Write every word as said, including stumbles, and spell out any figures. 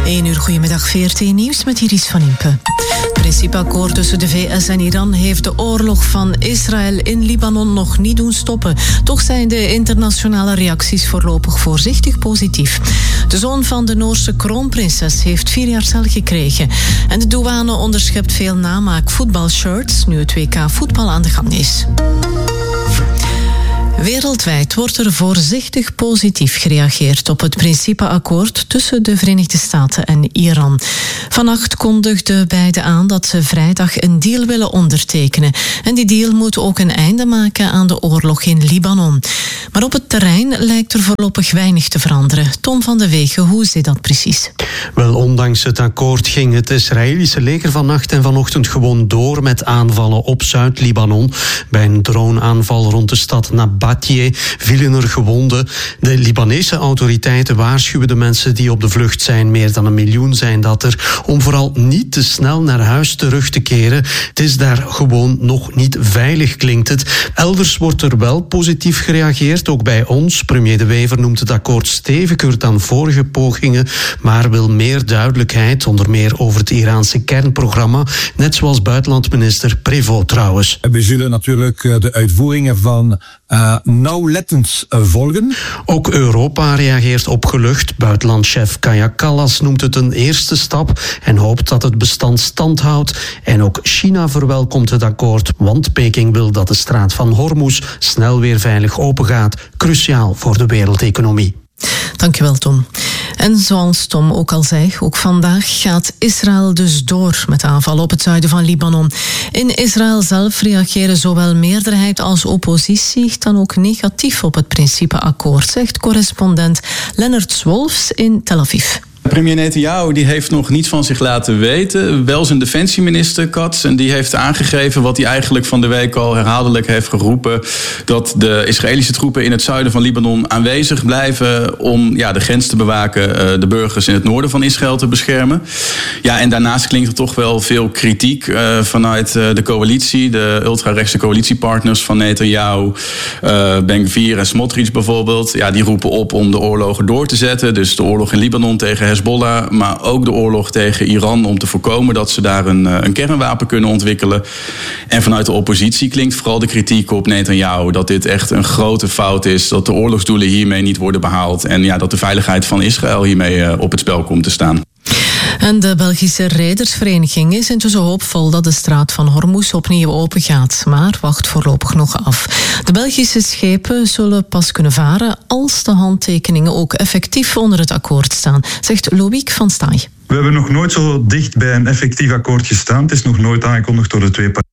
één uur, goedemiddag, V R T Nieuws met Iris van Impe. Het principeakkoord tussen de V S en Iran heeft de oorlog van Israël in Libanon nog niet doen stoppen. Toch zijn de internationale reacties voorlopig voorzichtig positief. De zoon van de Noorse kroonprinses heeft vier jaar cel gekregen. En de douane onderschept veel namaak voetbalshirts nu het W K voetbal aan de gang is. Wereldwijd wordt er voorzichtig positief gereageerd op het principeakkoord tussen de Verenigde Staten en Iran. Vannacht kondigden beiden aan dat ze vrijdag een deal willen ondertekenen. En die deal moet ook een einde maken aan de oorlog in Libanon. Maar op het terrein lijkt er voorlopig weinig te veranderen. Tom van de Wegen, hoe zit dat precies? Wel, ondanks het akkoord ging het Israëlische leger vannacht en vanochtend gewoon door met aanvallen op Zuid-Libanon. Bij een droneaanval rond de stad Nabatje vielen er gewonden. De Libanese autoriteiten waarschuwen de mensen die op de vlucht zijn, meer dan een miljoen zijn dat er, om vooral niet te snel naar huis terug te keren. Het is daar gewoon nog niet veilig, klinkt het. Elders wordt er wel positief gereageerd, ook bij ons. Premier De Wever noemt het akkoord steviger dan vorige pogingen, maar wil meer duidelijkheid, onder meer over het Iraanse kernprogramma, net zoals buitenlandminister Prévost trouwens. We zullen natuurlijk de uitvoeringen van uh, nauwlettend volgen. Ook Europa reageert opgelucht. Buitenlandchef Kaja Kallas noemt het een eerste stap en hoopt dat het bestand stand houdt. En ook China verwelkomt het akkoord, want Peking wil dat de straat van Hormuz snel weer veilig opengaat. Cruciaal voor de wereldeconomie. Dankjewel, Tom. En zoals Tom ook al zei, ook vandaag gaat Israël dus door met aanvallen op het zuiden van Libanon. In Israël zelf reageren zowel meerderheid als oppositie dan ook negatief op het principeakkoord, zegt correspondent Lennart Swolfs in Tel Aviv. Premier Netanyahu die heeft nog niets van zich laten weten. Wel zijn defensieminister Katz. En die heeft aangegeven wat hij eigenlijk van de week al herhaaldelijk heeft geroepen. Dat de Israëlische troepen in het zuiden van Libanon aanwezig blijven om ja, de grens te bewaken, de burgers in het noorden van Israël te beschermen. Ja, en daarnaast klinkt er toch wel veel kritiek uh, vanuit uh, de coalitie. De ultrarechtse coalitiepartners van Netanyahu, uh, Ben-Gvir en Smotrich bijvoorbeeld. Ja, die roepen op om de oorlogen door te zetten. Dus de oorlog in Libanon tegen Hezbollah, maar ook de oorlog tegen Iran om te voorkomen dat ze daar een, een kernwapen kunnen ontwikkelen. En vanuit de oppositie klinkt vooral de kritiek op Netanyahu dat dit echt een grote fout is, dat de oorlogsdoelen hiermee niet worden behaald en ja, dat de veiligheid van Israël hiermee op het spel komt te staan. En de Belgische Redersvereniging is intussen hoopvol dat de straat van Hormuz opnieuw open gaat, maar wacht voorlopig nog af. De Belgische schepen zullen pas kunnen varen als de handtekeningen ook effectief onder het akkoord staan, zegt Loïc van Staaij. We hebben nog nooit zo dicht bij een effectief akkoord gestaan. Het is nog nooit aangekondigd door de twee partijen.